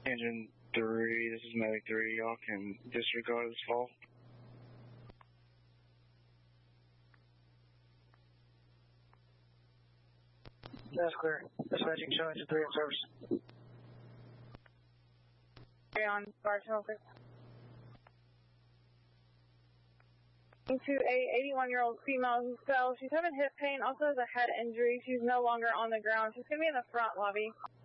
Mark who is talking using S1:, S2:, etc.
S1: Engine 3, this is Medic 3. Y'all can disregard this fault.
S2: That's clear. Dispatching show engine 3 in service.
S3: Carry on, fire channel 6. To a 81-year-old female who fell. She's having hip pain, also has a head injury. She's no longer on the ground. She's going to be in the front lobby.